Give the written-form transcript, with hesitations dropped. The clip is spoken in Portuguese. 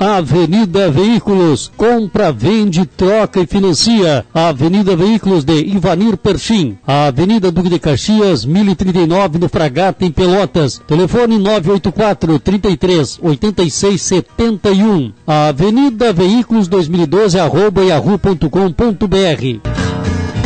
Avenida Veículos, compra, vende, troca e financia. Avenida Veículos de Ivanir Perchim. Avenida Duque de Caxias, 1039 no Fragata, em Pelotas. Telefone 984-33-8671. Avenida Veículos 2012 @yahoo.com.br.